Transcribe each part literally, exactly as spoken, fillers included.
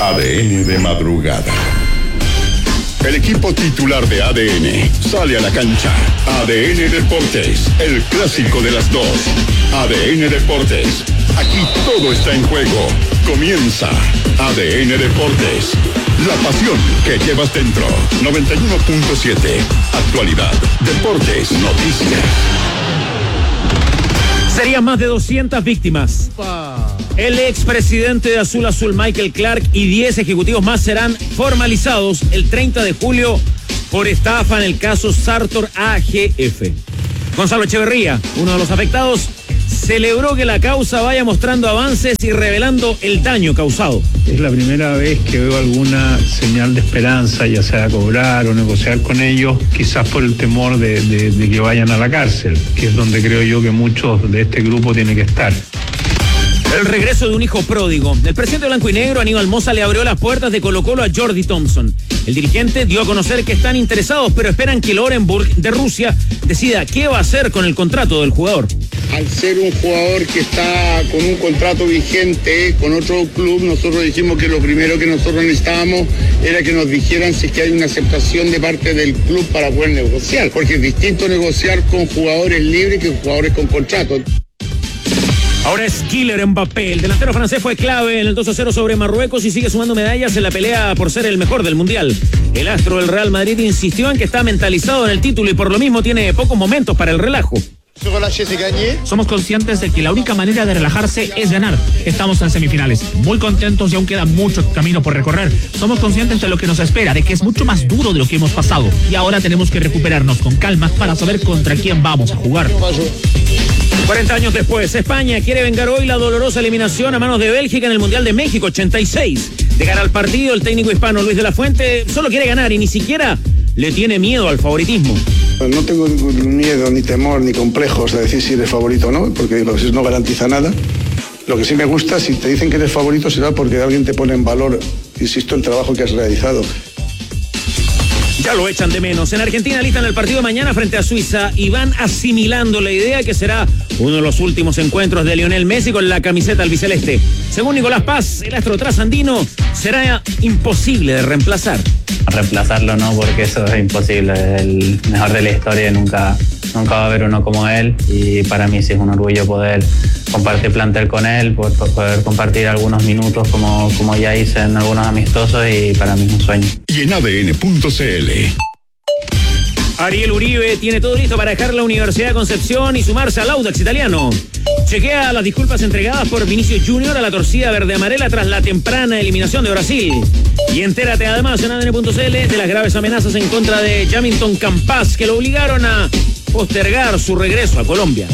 A D N de madrugada. El equipo titular de A D N sale a la cancha. A D N Deportes, el clásico de las dos. A D N Deportes, aquí todo está en juego. Comienza A D N Deportes, la pasión que llevas dentro. noventa y uno punto siete, actualidad, deportes, noticias. Serían más de doscientas víctimas. El expresidente de Azul Azul, Michael Clark, y diez ejecutivos más serán formalizados el treinta de julio por estafa en el caso Sartor A G F. Gonzalo Echeverría, uno de los afectados, celebró que la causa vaya mostrando avances y revelando el daño causado. Es la primera vez que veo alguna señal de esperanza, ya sea cobrar o negociar con ellos, quizás por el temor de, de, de que vayan a la cárcel, que es donde creo yo que muchos de este grupo tienen que estar. El regreso de un hijo pródigo. El presidente blanco y negro, Aníbal Mosa, le abrió las puertas de Colo-Colo a Jordi Thompson. El dirigente dio a conocer que están interesados, pero esperan que el Orenburg de Rusia decida qué va a hacer con el contrato del jugador. Al ser un jugador que está con un contrato vigente con otro club, nosotros dijimos que lo primero que nosotros necesitábamos era que nos dijeran si es que hay una aceptación de parte del club para poder negociar, porque es distinto negociar con jugadores libres que con jugadores con contrato. Ahora es Kylian Mbappé. El delantero francés fue clave en el dos a cero sobre Marruecos y sigue sumando medallas en la pelea por ser el mejor del Mundial. El astro del Real Madrid insistió en que está mentalizado en el título y por lo mismo tiene pocos momentos para el relajo. Somos conscientes de que la única manera de relajarse es ganar. Estamos en semifinales, muy contentos y aún queda mucho camino por recorrer. Somos conscientes de lo que nos espera, de que es mucho más duro de lo que hemos pasado. Y ahora tenemos que recuperarnos con calma para saber contra quién vamos a jugar. cuarenta años después, España quiere vengar hoy la dolorosa eliminación a manos de Bélgica en el Mundial de México ochenta y seis. De cara al partido, el técnico hispano Luis de la Fuente solo quiere ganar y ni siquiera le tiene miedo al favoritismo. No tengo miedo, ni temor, ni complejos de decir si eres favorito o no, porque eso no garantiza nada. Lo que sí me gusta, si te dicen que eres favorito, será porque alguien te pone en valor, insisto, el trabajo que has realizado. Ya lo echan de menos. En Argentina listan el partido de mañana frente a Suiza y van asimilando la idea que será uno de los últimos encuentros de Lionel Messi con la camiseta albiceleste. Según Nicolás Paz, el astro trasandino será imposible de reemplazar. Reemplazarlo no, porque eso es imposible. Es el mejor de la historia y nunca, nunca va a haber uno como él. Y para mí sí es un orgullo poder compartir plantel con él, poder, poder compartir algunos minutos como, como ya hice en algunos amistosos y para mí es un sueño. Y en A D N punto C L. Ariel Uribe tiene todo listo para dejar la Universidad de Concepción y sumarse al Audax italiano. Chequea las disculpas entregadas por Vinicius Junior a la torcida verde-amarela tras la temprana eliminación de Brasil. Y entérate además en A D N punto C L de las graves amenazas en contra de Jamilton Campas que lo obligaron a postergar su regreso a Colombia.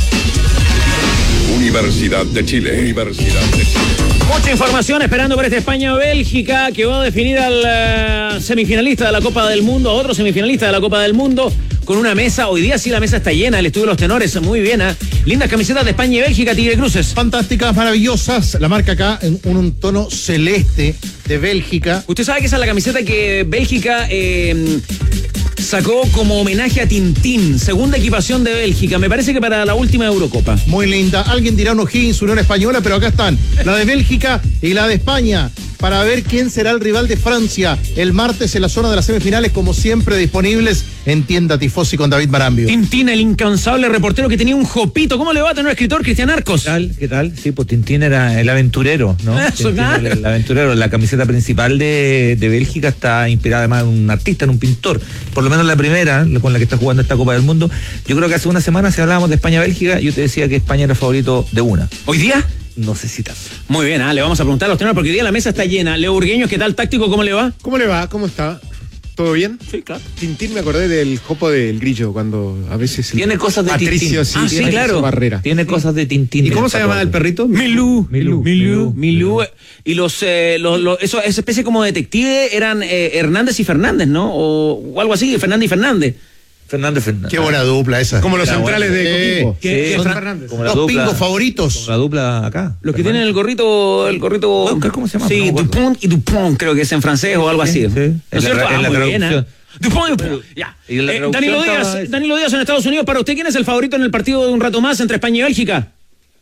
Universidad de Chile. Universidad de Chile. Mucha información esperando por este España-Bélgica que va a definir al uh, semifinalista de la Copa del Mundo, a otro semifinalista de la Copa del Mundo, con una mesa. Hoy día sí la mesa está llena, el estudio de los tenores, muy bien. ¿eh? Lindas camisetas de España y Bélgica, Tigre Cruces. Fantásticas, maravillosas. La marca acá en un, un tono celeste de Bélgica. Usted sabe que esa es la camiseta que Bélgica eh, sacó como homenaje a Tintín, segunda equipación de Bélgica, me parece que para la última Eurocopa. Muy linda. Alguien dirá un O'Higgins, Unión Española, pero acá están la de Bélgica y la de España para ver quién será el rival de Francia el martes en la zona de las semifinales, como siempre disponibles en Tienda Tifosi con David Marambio. Tintín, el incansable reportero que tenía un jopito. ¿Cómo le va a tener escritor Cristian Arcos? ¿Qué tal? ¿Qué tal? Sí, pues Tintín era el aventurero, ¿no? Eso, Tintín, el, el aventurero. La camiseta principal de, de Bélgica está inspirada además en un artista, en un pintor. Por lo menos la primera, con la que está jugando esta Copa del Mundo. Yo creo que hace una semana, si hablábamos de España-Bélgica, yo te decía que España era favorito de una. ¿Hoy día? No sé si tanto. Muy bien, ah, le vamos a preguntar a los tenores porque hoy día la mesa está llena. Leo Burgueños, ¿qué tal táctico? ¿Cómo le va? ¿Cómo le va? ¿Cómo está? ¿Todo bien? Sí, claro. Tintín, me acordé del jopo del grillo, cuando a veces... Tiene cosas de Patricio, Tintín. sí, Ah, sí, claro. Barrera. Tiene cosas de Tintín. ¿Y cómo se llama el perrito? Milú. Milú. Milú. Milú. Y los, eh, los, los eso, esa especie como detective eran eh, Hernández y Fernández, ¿no? O, o algo así, Fernández y Fernández. Fernández Fernández. Qué buena dupla esa. Como los Era centrales bueno. de Coquimbo. ¿Qué- Sí, qué son Fran- Fernández. Como la Los dupla, pingos favoritos. como la dupla acá. Los que tienen el gorrito, el gorrito... Oscar, ¿cómo se llama? Sí, No me acuerdo. Dupont y Dupont, creo que es en francés o algo así. Sí, ¿No sí. es En la cierto? tra- en Ah, la muy bien, traducción. ¿eh? Dupont y Dupont. Ya. Y en la Eh, traducción Danilo Díaz, estaba- Danilo Díaz en Estados Unidos, para usted, ¿quién es el favorito en el partido de un rato más entre España y Bélgica?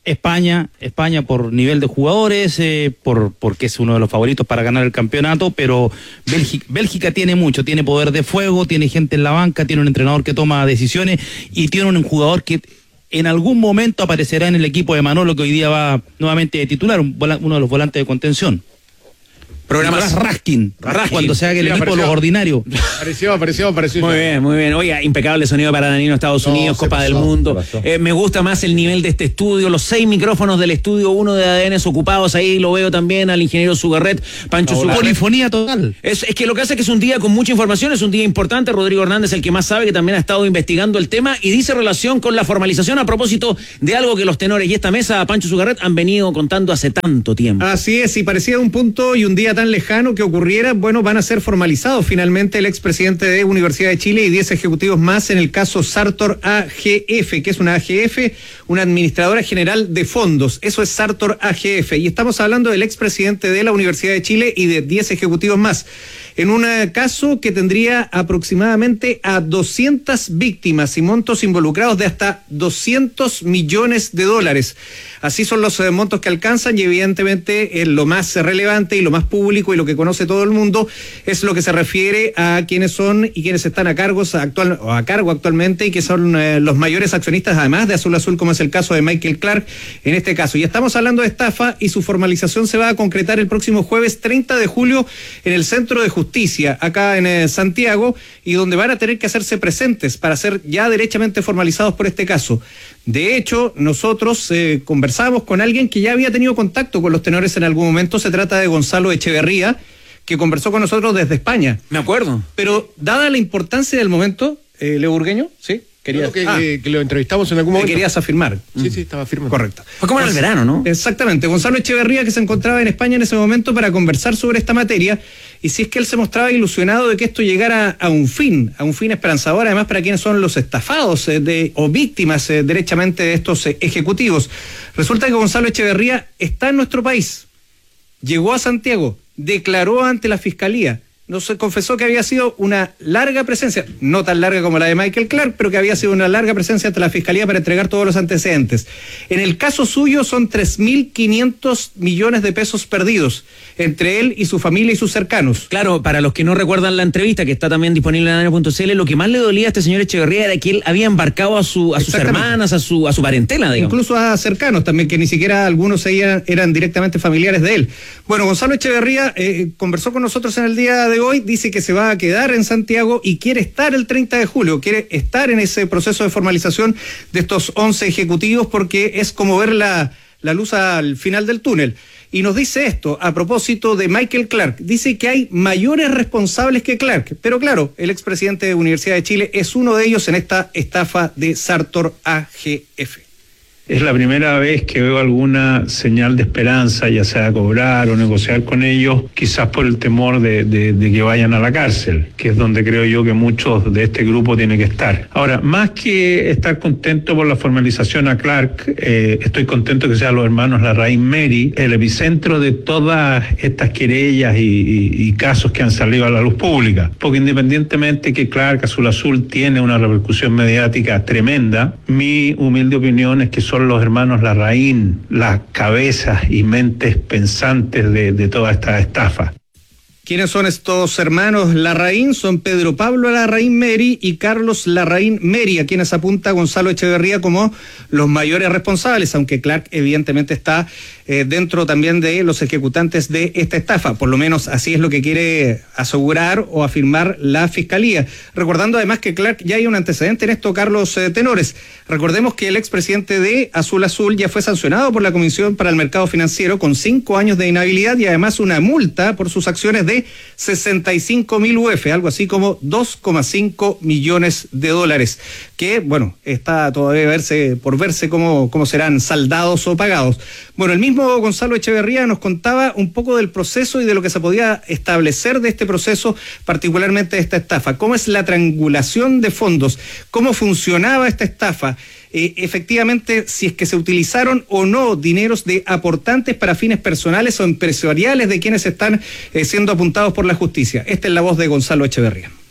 España, España por nivel de jugadores, eh, por porque es uno de los favoritos para ganar el campeonato, pero Bélgica, Bélgica tiene mucho, tiene poder de fuego, tiene gente en la banca, tiene un entrenador que toma decisiones y tiene un jugador que en algún momento aparecerá en el equipo de Manolo, que hoy día va nuevamente de titular, un vola, uno de los volantes de contención. Programas Raskin, Raskin, cuando se haga el sí, equipo apareció. Los ordinarios. Apareció, apareció, apareció. Muy bien, muy bien. Oiga, impecable sonido para Danilo, Estados no, Unidos, Copa pasó, del Mundo. Eh, me gusta más el nivel de este estudio, los seis micrófonos del estudio uno de A D N ocupados ahí, lo veo también al ingeniero Sugarret, Pancho Sugarret. Polifonía total. Es, es que lo que hace es que es un día con mucha información, es un día importante. Rodrigo Hernández, el que más sabe, que también ha estado investigando el tema y dice relación con la formalización a propósito de algo que los tenores y esta mesa, Pancho Sugarret, han venido contando hace tanto tiempo. Así es, y parecía un punto y un día tan lejano que ocurriera, bueno, van a ser formalizados finalmente el expresidente de Universidad de Chile y diez ejecutivos más en el caso Sartor A G F, que es una A G F, una administradora general de fondos. Eso es Sartor A G F. Y estamos hablando del expresidente de la Universidad de Chile y de diez ejecutivos más. En un caso que tendría aproximadamente a doscientas víctimas y montos involucrados de hasta doscientos millones de dólares. Así son los eh, montos que alcanzan y evidentemente eh, lo más relevante y lo más público y lo que conoce todo el mundo es lo que se refiere a quienes son y quienes están a cargo, actual, o a cargo actualmente y que son eh, los mayores accionistas además de Azul Azul, como es el caso de Michael Clark en este caso. Y estamos hablando de estafa y su formalización se va a concretar el próximo jueves treinta de julio en el Centro de Justicia, acá en eh, Santiago, y donde van a tener que hacerse presentes para ser ya derechamente formalizados por este caso. De hecho, nosotros eh, conversamos con alguien que ya había tenido contacto con los tenores en algún momento. Se trata de Gonzalo Echeverría, que conversó con nosotros desde España. Me acuerdo. Pero dada la importancia del momento, eh, Leo Burgueño, ¿sí? Querías, que, ah, que, que lo entrevistamos en algún momento. Querías afirmar. Sí, sí, estaba firmando. Correcto. Fue como en el verano, ¿no? Exactamente. Gonzalo Echeverría, que se encontraba en España en ese momento para conversar sobre esta materia, y si es que él se mostraba ilusionado de que esto llegara a un fin, a un fin esperanzador, además para quienes son los estafados eh, de, o víctimas eh, derechamente de estos eh, ejecutivos. Resulta que Gonzalo Echeverría está en nuestro país, llegó a Santiago, declaró ante la Fiscalía, nos confesó que había sido una larga presencia, no tan larga como la de Michael Clark, pero que había sido una larga presencia ante la Fiscalía para entregar todos los antecedentes. En el caso suyo son tres mil quinientos millones de pesos perdidos entre él y su familia y sus cercanos. Claro, para los que no recuerdan la entrevista, que está también disponible en A D N punto C L, lo que más le dolía a este señor Echeverría era que él había embarcado a, su, a sus hermanas, a su, a su parentela, digamos. Incluso a cercanos también, que ni siquiera algunos eran, eran directamente familiares de él. Bueno, Gonzalo Echeverría eh, conversó con nosotros en el día de hoy, dice que se va a quedar en Santiago y quiere estar el treinta de julio, quiere estar en ese proceso de formalización de estos once ejecutivos porque es como ver la, la luz al final del túnel. Y nos dice esto a propósito de Michael Clark. Dice que hay mayores responsables que Clark, pero claro, el expresidente de Universidad de Chile es uno de ellos en esta estafa de Sartor A G F. Es la primera vez que veo alguna señal de esperanza, ya sea cobrar o negociar con ellos, quizás por el temor de, de, de que vayan a la cárcel, que es donde creo yo que muchos de este grupo tienen que estar. Ahora, más que estar contento por la formalización a Clark, eh, estoy contento que sean los hermanos Larraín Meri, el epicentro de todas estas querellas y, y, y casos que han salido a la luz pública, porque independientemente que Clark Azul Azul tiene una repercusión mediática tremenda, mi humilde opinión es que son los hermanos Larraín, las cabezas y mentes pensantes de, de toda esta estafa. ¿Quiénes son estos hermanos Larraín? Son Pedro Pablo Larraín Meri y Carlos Larraín Meri, a quienes apunta Gonzalo Echeverría como los mayores responsables, aunque Clark evidentemente está eh, dentro también de los ejecutantes de esta estafa. Por lo menos así es lo que quiere asegurar o afirmar la Fiscalía. Recordando además que Clark ya hay un antecedente en esto, Carlos eh, Tenores. Recordemos que el expresidente de Azul Azul ya fue sancionado por la Comisión para el Mercado Financiero con cinco años de inhabilidad y además una multa por sus acciones de sesenta y cinco mil U F, algo así como dos coma cinco millones de dólares, que, bueno, está todavía verse, por verse cómo, cómo serán saldados o pagados. Bueno, el mismo Gonzalo Echeverría nos contaba un poco del proceso y de lo que se podía establecer de este proceso, particularmente de esta estafa. ¿Cómo es la triangulación de fondos? ¿Cómo funcionaba esta estafa? Eh, efectivamente, si es que se utilizaron o no dineros de aportantes para fines personales o empresariales de quienes están eh, siendo apuntados por la justicia. Esta es la voz de Gonzalo Echeverría.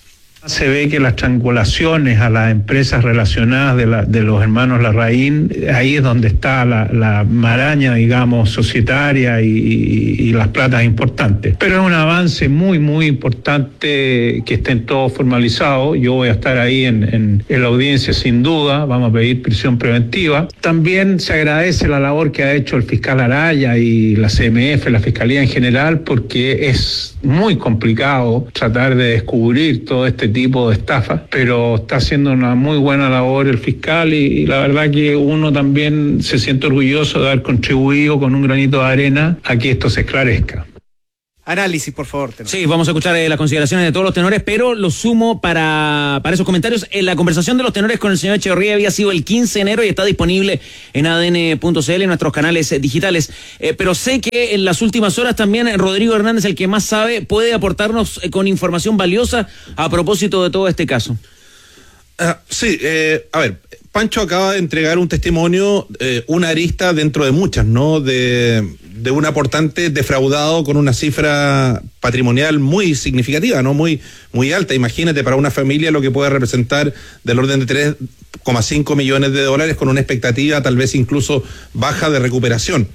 Se ve que las triangulaciones a las empresas relacionadas de, la, de los hermanos Larraín, ahí es donde está la, la maraña, digamos, societaria y, y, y las platas importantes. Pero es un avance muy, muy importante que estén todos formalizados. Yo voy a estar ahí en, en, en la audiencia sin duda, vamos a pedir prisión preventiva. También se agradece la labor que ha hecho el fiscal Araya y la C M F, la Fiscalía en general, porque es muy complicado tratar de descubrir todo este tipo de estafas, pero está haciendo una muy buena labor el fiscal y, y la verdad que uno también se siente orgulloso de haber contribuido con un granito de arena a que esto se esclarezca. Análisis, por favor. Tenor. Sí, vamos a escuchar eh, las consideraciones de todos los tenores, pero lo sumo para, para esos comentarios. En la conversación de los tenores con el señor Echeverría había sido el quince de enero y está disponible en A D N punto C L, en nuestros canales eh, digitales. Eh, pero sé que en las últimas horas también eh, Rodrigo Hernández, el que más sabe, puede aportarnos eh, con información valiosa a propósito de todo este caso. Uh, sí, eh, a ver, Pancho acaba de entregar un testimonio, eh, una arista dentro de muchas, ¿no? De, de un aportante defraudado con una cifra patrimonial muy significativa, ¿no? Muy, muy alta. Imagínate para una familia lo que puede representar del orden de tres coma cinco millones de dólares con una expectativa tal vez incluso baja de recuperación.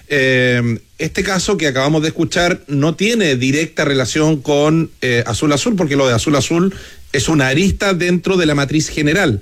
Eh, este caso que acabamos de escuchar no tiene directa relación con eh, Azul Azul, porque lo de Azul Azul es una arista dentro de la matriz general,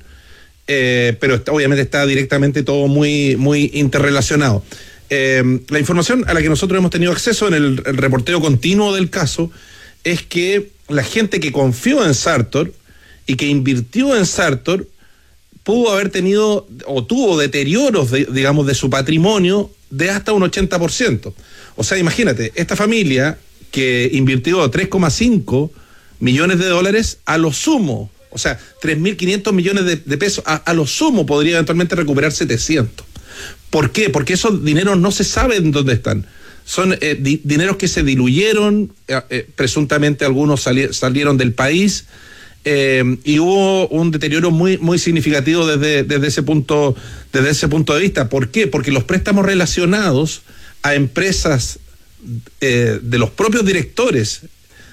eh, pero está, obviamente está directamente todo muy, muy interrelacionado. Eh, la información a la que nosotros hemos tenido acceso en el, el reporteo continuo del caso es que la gente que confió en Sartor y que invirtió en Sartor pudo haber tenido o tuvo deterioros, de, digamos, de su patrimonio de hasta un ochenta por ciento. O sea, imagínate, esta familia que invirtió tres coma cinco millones de dólares a lo sumo, o sea, tres mil quinientos millones de, de pesos, a, a lo sumo podría eventualmente recuperar setecientos. ¿Por qué? Porque esos dineros no se saben dónde están. Son eh, di, dineros que se diluyeron, eh, eh, presuntamente algunos sali, salieron del país, eh, y hubo un deterioro muy, muy significativo desde, desde, ese punto, desde ese punto de vista. ¿Por qué? Porque los préstamos relacionados a empresas eh, de los propios directores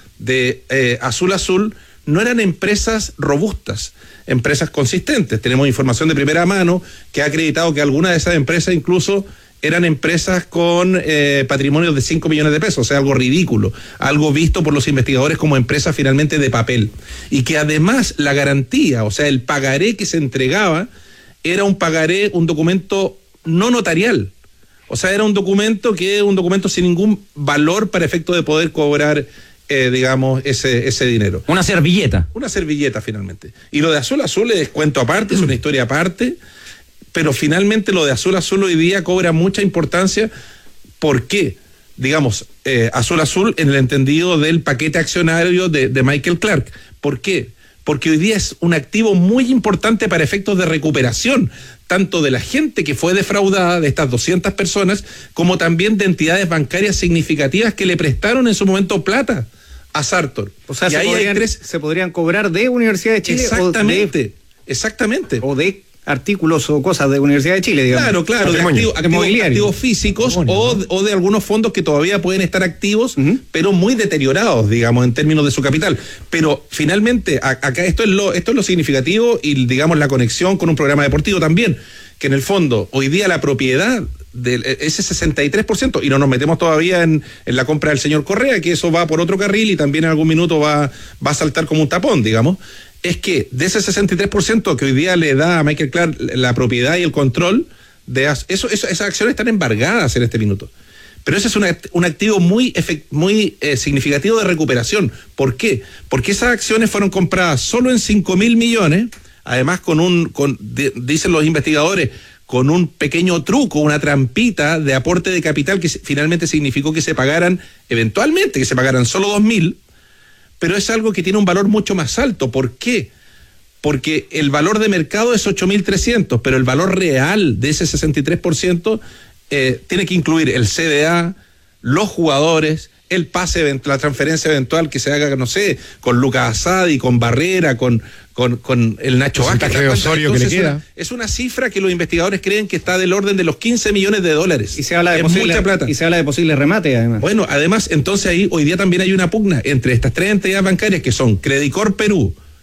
de eh, Azul Azul no eran empresas robustas, empresas consistentes. Tenemos información de primera mano que ha acreditado que algunas de esas empresas incluso eran empresas con eh, patrimonios de cinco millones de pesos, o sea, algo ridículo, algo visto por los investigadores como empresas finalmente de papel. Y que además la garantía, o sea, el pagaré que se entregaba, era un pagaré, un documento no notarial. O sea, era un documento que es un documento sin ningún valor para efecto de poder cobrar Eh, digamos, ese, ese dinero. Una servilleta. Una servilleta, finalmente. Y lo de Azul Azul es cuento aparte, es una historia aparte, pero finalmente lo de Azul Azul hoy día cobra mucha importancia. ¿Por qué? Digamos, eh, Azul Azul en el entendido del paquete accionario de, de Michael Clark. ¿Por qué? Porque hoy día es un activo muy importante para efectos de recuperación, tanto de la gente que fue defraudada, de estas doscientas personas, como también de entidades bancarias significativas que le prestaron en su momento plata a Sartor. O sea, y se, ahí podrían, tres... se podrían cobrar de Universidad de Chile. Exactamente, o de, exactamente. O de artículos o cosas de Universidad de Chile, digamos. Claro, claro, de activo, activo, activos físicos o, ¿no? o de algunos fondos que todavía pueden estar activos, uh-huh. pero muy deteriorados, digamos, en términos de su capital. Pero finalmente, a, acá esto es lo, esto es lo significativo y, digamos, la conexión con un programa deportivo también, que en el fondo, hoy día la propiedad de ese sesenta y tres por ciento, y no nos metemos todavía en, en la compra del señor Correa, que eso va por otro carril y también en algún minuto va, va a saltar como un tapón, digamos, es que de ese sesenta y tres por ciento que hoy día le da a Michael Clark la propiedad y el control, de eso, eso esas acciones están embargadas en este minuto. Pero ese es una, un activo muy, efect, muy eh, significativo de recuperación. ¿Por qué? Porque esas acciones fueron compradas solo en cinco mil millones, además con un, con, de, dicen los investigadores, con un pequeño truco, una trampita de aporte de capital que finalmente significó que se pagaran, eventualmente, que se pagaran solo dos mil, pero es algo que tiene un valor mucho más alto. ¿Por qué? Porque el valor de mercado es ocho mil trescientos, pero el valor real de ese sesenta y tres por ciento eh, tiene que incluir el C D A, los jugadores, el pase, la transferencia eventual que se haga, no sé, con Lucas Asadi, con Barrera, con, con, con el Nacho Vázquez. Osorio que le queda. Una, es una cifra que los investigadores creen que está del orden de los quince millones de dólares. Y se habla de es posible, mucha plata. Y se habla de posible remate, además. Bueno, además, entonces ahí hoy día también hay una pugna entre estas tres entidades bancarias que son Credicor Perú,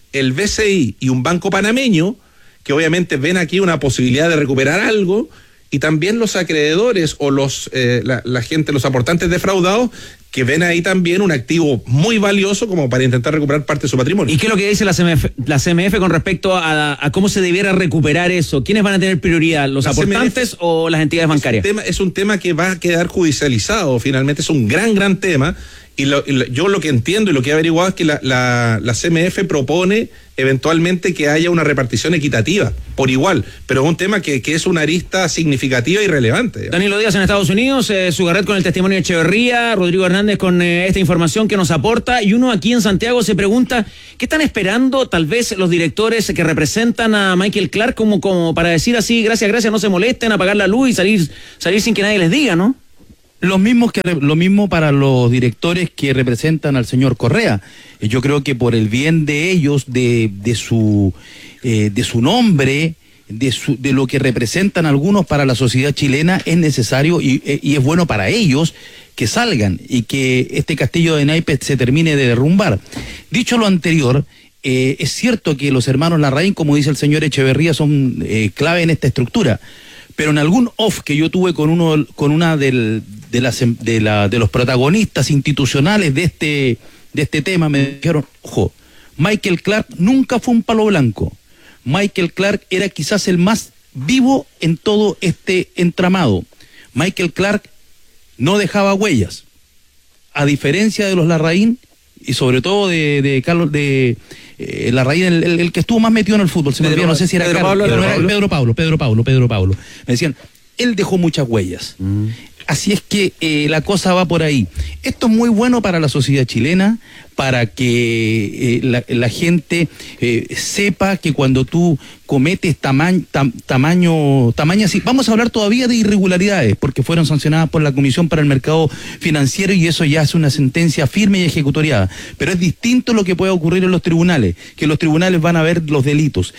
el B C I y un banco panameño, que obviamente ven aquí una posibilidad de recuperar algo, y también los acreedores o los eh, la, la gente, los aportantes defraudados, que ven ahí también un activo muy valioso como para intentar recuperar parte de su patrimonio. ¿Y qué es lo que dice la C M F, la C M F con respecto a, a cómo se debiera recuperar eso? ¿Quiénes van a tener prioridad, los la aportantes C M F o las entidades bancarias? Es un, tema, es un tema que va a quedar judicializado, finalmente es un gran, gran tema. Y, lo, y lo, yo lo que entiendo y lo que he averiguado es que la, la, la C M F propone eventualmente que haya una repartición equitativa, por igual, pero es un tema que, que es una arista significativa y relevante. Digamos. Danilo Díaz en Estados Unidos, eh, Sugarret con el testimonio de Echeverría, Rodrigo Hernández con eh, esta información que nos aporta, y uno aquí en Santiago se pregunta, ¿qué están esperando tal vez los directores que representan a Michael Clark como, como para decir así, gracias, gracias, no se molesten, apagar la luz y salir, salir sin que nadie les diga, ¿no? Los mismos que, lo mismo para los directores que representan al señor Correa. Yo creo que por el bien de ellos, de, de su eh, de su nombre, de su, de lo que representan algunos para la sociedad chilena, es necesario y, y es bueno para ellos que salgan y que este castillo de naipes se termine de derrumbar. Dicho lo anterior, eh, es cierto que los hermanos Larraín, como dice el señor Echeverría, son eh, clave en esta estructura. Pero en algún off que yo tuve con uno, con una del, de, las, de, la, de los protagonistas institucionales de este, de este tema, me dijeron, ojo, Michael Clark nunca fue un palo blanco. Michael Clark era quizás el más vivo en todo este entramado. Michael Clark no dejaba huellas, a diferencia de los Larraín y sobre todo de, de Carlos de eh, Larraín, el, el, el que estuvo más metido en el fútbol, se me olvidó, no sé si era Pedro Carlos, Pablo, Pedro, Pedro, Pablo. Pedro Pablo, Pedro Pablo, Pedro Pablo. Me decían, él dejó muchas huellas. Mm. Así es que eh, la cosa va por ahí. Esto es muy bueno para la sociedad chilena, para que eh, la, la gente eh, sepa que cuando tú cometes tama tam tamaño, tamaño, sí, vamos a hablar todavía de irregularidades, porque fueron sancionadas por la Comisión para el Mercado Financiero y eso ya es una sentencia firme y ejecutoriada. Pero es distinto lo que puede ocurrir en los tribunales, que los tribunales van a ver los delitos.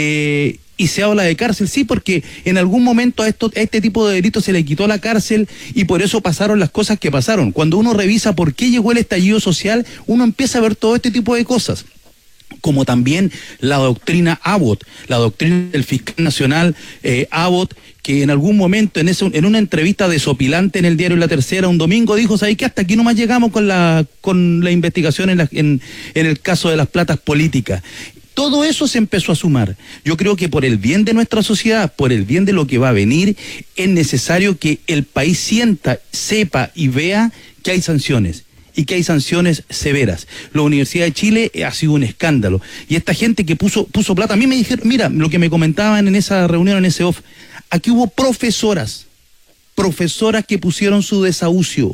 Eh, Y se habla de cárcel, sí, porque en algún momento a, esto, a este tipo de delitos se le quitó la cárcel y por eso pasaron las cosas que pasaron. Cuando uno revisa por qué llegó el estallido social, uno empieza a ver todo este tipo de cosas. Como también la doctrina Abbott, la doctrina del fiscal nacional eh, Abbott, que en algún momento en, eso, en una entrevista desopilante en el diario La Tercera un domingo dijo, ¿sabes qué? Hasta aquí nomás llegamos con la, con la investigación en, la, en, en el caso de las platas políticas. Todo eso se empezó a sumar. Yo creo que por el bien de nuestra sociedad, por el bien de lo que va a venir, es necesario que el país sienta, sepa y vea que hay sanciones y que hay sanciones severas. La Universidad de Chile ha sido un escándalo. Y esta gente que puso, puso plata, a mí me dijeron, mira, lo que me comentaban en esa reunión, en ese off, aquí hubo profesoras, profesoras que pusieron su desahucio.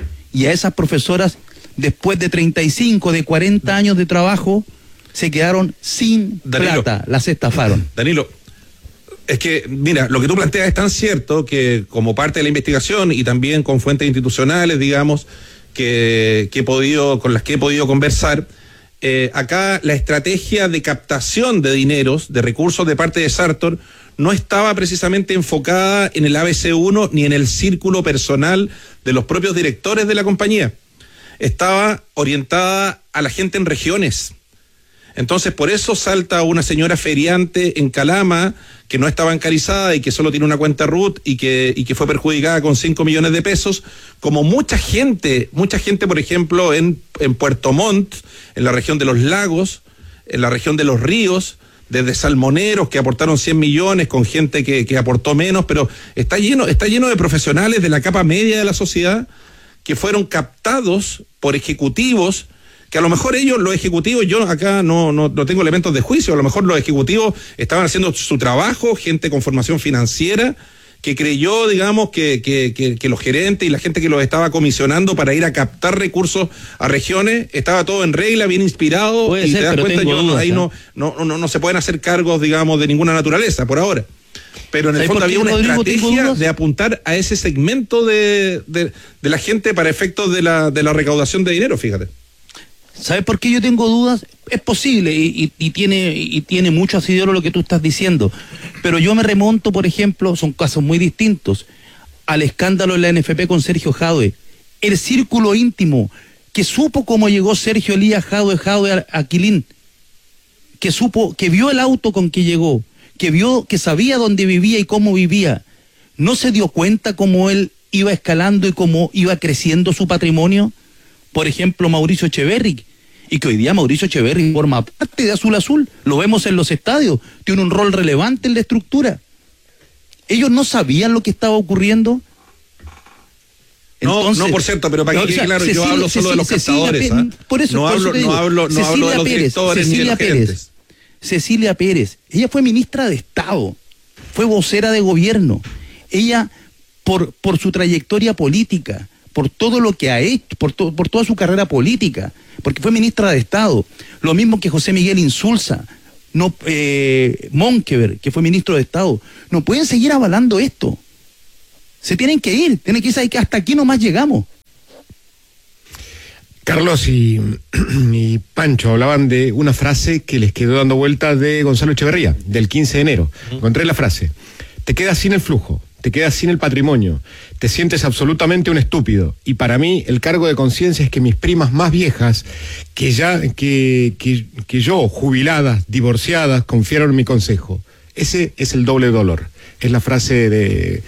Y a esas profesoras, después de treinta y cinco, de cuarenta años de trabajo, se quedaron sin Danilo, plata, las estafaron. Danilo, es que, mira, lo que tú planteas es tan cierto que como parte de la investigación y también con fuentes institucionales, digamos, que, que he podido, con las que he podido conversar, eh, acá la estrategia de captación de dineros, de recursos de parte de Sartor, no estaba precisamente enfocada en el A B C uno ni en el círculo personal de los propios directores de la compañía. Estaba orientada a la gente en regiones. Entonces, por eso salta una señora feriante en Calama que no está bancarizada y que solo tiene una cuenta R U T y que, y que fue perjudicada con cinco millones de pesos, como mucha gente, mucha gente, por ejemplo, en, en Puerto Montt, en la región de los lagos, en la región de los ríos, desde salmoneros que aportaron cien millones, con gente que, que aportó menos, pero está lleno, está lleno de profesionales de la capa media de la sociedad que fueron captados por ejecutivos, que a lo mejor ellos, los ejecutivos, yo acá no, no, no tengo elementos de juicio, a lo mejor los ejecutivos estaban haciendo su trabajo, gente con formación financiera, que creyó, digamos, que, que, que, que los gerentes y la gente que los estaba comisionando para ir a captar recursos a regiones, estaba todo en regla, bien inspirado, Puede y ser, te das pero cuenta, yo, dudas, ahí ¿eh? no, no, no, no se pueden hacer cargos, digamos, de ninguna naturaleza, por ahora. Pero en el fondo había una Rodrigo, estrategia de apuntar a ese segmento de, de, de la gente para efectos de la, de la recaudación de dinero, fíjate. ¿Sabes por qué yo tengo dudas? Es posible y, y, y tiene y tiene mucho asidero lo que tú estás diciendo, pero yo me remonto, por ejemplo, son casos muy distintos, al escándalo en la N F P con Sergio Jadue, el círculo íntimo que supo cómo llegó Sergio Elías Jadue Jadue a Quilín, que supo, que vio el auto con que llegó, que vio, que sabía dónde vivía y cómo vivía, ¿no se dio cuenta cómo él iba escalando y cómo iba creciendo su patrimonio? Por ejemplo, Mauricio Echeverri, y que hoy día Mauricio Echeverri forma parte de Azul Azul, lo vemos en los estadios, tiene un rol relevante en la estructura. ¿Ellos no sabían lo que estaba ocurriendo? Entonces, no, no, por cierto, pero para que quede claro, Cecilia, yo hablo solo Cecilia, de los captadores. ¿Ah? Por eso, no por hablo, eso no hablo, no hablo de los Pérez, directores Cecilia ni de los Pérez, gerentes. Cecilia Pérez, ella fue ministra de Estado, fue vocera de gobierno. Ella, por, por su trayectoria política, por todo lo que ha hecho, por, to, por toda su carrera política, porque fue ministra de Estado, lo mismo que José Miguel Insulza, no, eh, Monkever, que fue ministro de Estado, no pueden seguir avalando esto. Se tienen que ir, tienen que irse, que hasta aquí nomás llegamos. Carlos y, y Pancho hablaban de una frase que les quedó dando vueltas de Gonzalo Echeverría, del quince de enero. Encontré la frase: te quedas sin el flujo, te quedas sin el patrimonio, te sientes absolutamente un estúpido. Y para mí el cargo de conciencia es que mis primas más viejas, que ya, que, que, que yo, jubiladas, divorciadas, confiaron en mi consejo. Ese es el doble dolor. Es la frase de,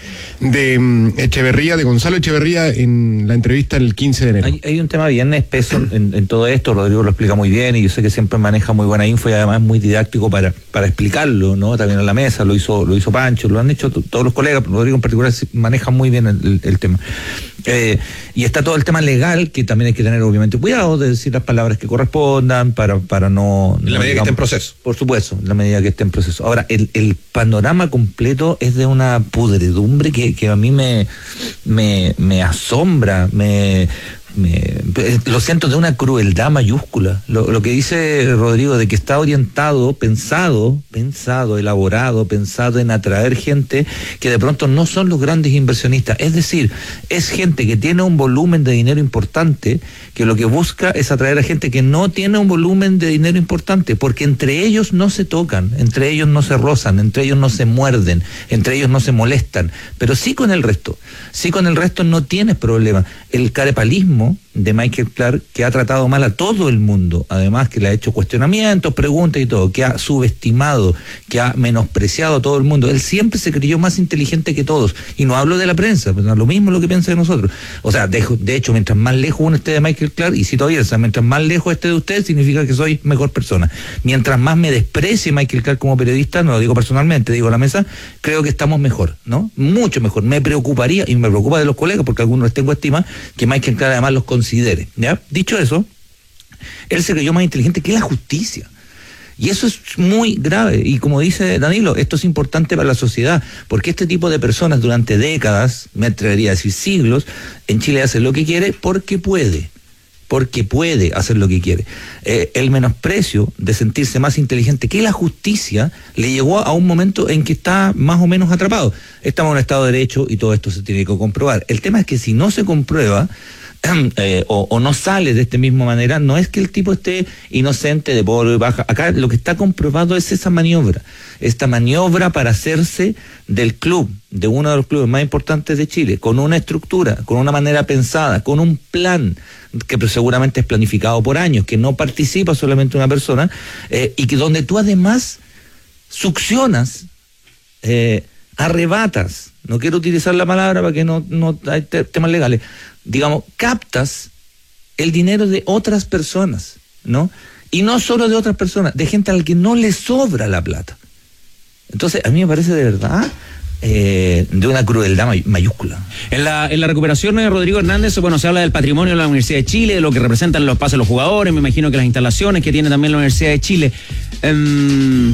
de Echeverría, de Gonzalo Echeverría, en la entrevista el quince de enero. Hay, hay un tema bien espeso en, en todo esto, Rodrigo lo explica muy bien y yo sé que siempre maneja muy buena info y además muy didáctico para, para explicarlo, ¿no? También en la mesa, lo hizo, lo hizo Pancho, lo han hecho t- todos los colegas, Rodrigo en particular maneja muy bien el, el, el tema. Eh, y está todo el tema legal, que también hay que tener obviamente cuidado de decir las palabras que correspondan para, para no... En la no, medida digamos, que esté en proceso. Por supuesto, en la medida que esté en proceso. Ahora, el, el panorama completo es de una pudredumbre que, que a mí me, me, me asombra, me, me lo siento, de una crueldad mayúscula. Lo, lo que dice Rodrigo de que está orientado, pensado, pensado, elaborado, pensado en atraer gente que de pronto no son los grandes inversionistas. Es decir, es gente que tiene un volumen de dinero importante, que lo que busca es atraer a gente que no tiene un volumen de dinero importante, porque entre ellos no se tocan, entre ellos no se rozan, entre ellos no se muerden, entre ellos no se molestan, pero sí con el resto. Sí con el resto no tienes problema. El carepalismo de Michael Clark, que ha tratado mal a todo el mundo, además que le ha hecho cuestionamientos, preguntas y todo, que ha subestimado, que ha menospreciado a todo el mundo. Él siempre se creyó más inteligente que todos, y no hablo de la prensa, pero lo mismo lo que piensa de nosotros. O sea, de, de hecho, mientras más lejos uno esté de Michael Clark, y si todavía, o sea, mientras más lejos esté de usted, significa que soy mejor persona. Mientras más me desprecie Michael Clark como periodista, no lo digo personalmente, digo a la mesa, creo que estamos mejor, ¿no? Mucho mejor. Me preocuparía, y me preocupa de los colegas, porque algunos les tengo estima, que Michael Clark además los considere, ¿ya? Dicho eso, él se creyó más inteligente que la justicia. Y eso es muy grave. Y como dice Danilo, esto es importante para la sociedad, porque este tipo de personas durante décadas, me atrevería a decir siglos, en Chile hace lo que quiere porque puede. Porque puede hacer lo que quiere. Eh, el menosprecio de sentirse más inteligente que la justicia le llegó a un momento en que está más o menos atrapado. Estamos en un Estado de Derecho y todo esto se tiene que comprobar. El tema es que si no se comprueba, Eh, o, o no sale de esta misma manera, no es que el tipo esté inocente de polvo y baja. Acá lo que está comprobado es esa maniobra, esta maniobra para hacerse del club, de uno de los clubes más importantes de Chile, con una estructura, con una manera pensada, con un plan que seguramente es planificado por años, que no participa solamente una persona, eh, y que donde tú además succionas, eh, arrebatas, no quiero utilizar la palabra para que no, no hay te- temas legales, digamos, captas el dinero de otras personas, ¿no? Y no solo de otras personas, de gente a la que no le sobra la plata. Entonces, a mí me parece de verdad eh, de una crueldad may- mayúscula. En la, en la recuperación de Rodrigo Hernández, bueno, se habla del patrimonio de la Universidad de Chile, de lo que representan los pases de los jugadores, me imagino que las instalaciones que tiene también la Universidad de Chile. Um,